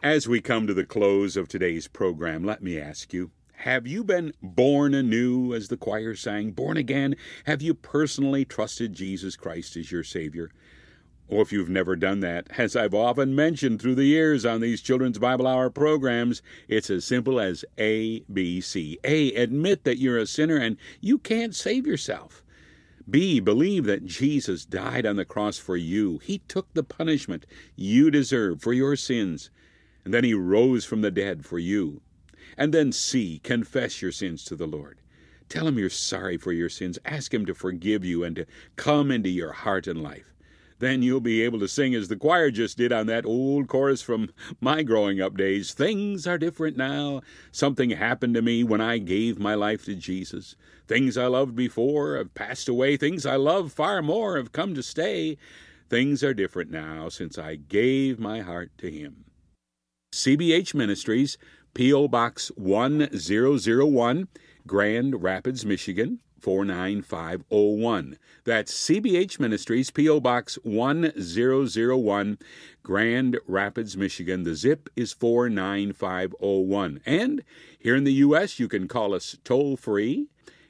As we come to the close of today's program, let me ask you, have you been born anew, as the choir sang, born again? Have you personally trusted Jesus Christ as your Savior? Or if you've never done that, as I've often mentioned through the years on these Children's Bible Hour programs, it's as simple as A, B, C. A, admit that you're a sinner and you can't save yourself. B, believe that Jesus died on the cross for you. He took the punishment you deserve for your sins, and then he rose from the dead for you. And then C, confess your sins to the Lord. Tell him you're sorry for your sins. Ask him to forgive you and to come into your heart and life. Then you'll be able to sing as the choir just did on that old chorus from my growing up days. Things are different now. Something happened to me when I gave my life to Jesus. Things I loved before have passed away. Things I love far more have come to stay. Things are different now since I gave my heart to him. CBH Ministries, P.O. Box 1001, Grand Rapids, Michigan, 49501. That's CBH Ministries, P.O. Box 1001, Grand Rapids, Michigan. The zip is 49501. And here in the U.S., you can call us toll-free,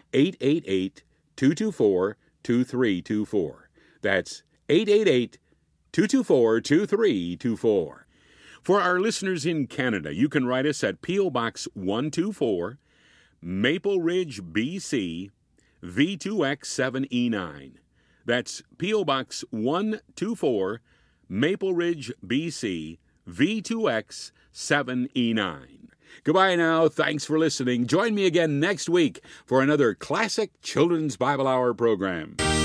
888-224-2324. That's 888-224-2324. For our listeners in Canada, you can write us at P.O. Box 124, Maple Ridge, BC, V2X7E9. That's P.O. Box 124, Maple Ridge, BC, V2X7E9. Goodbye now. Thanks for listening. Join me again next week for another classic Children's Bible Hour program.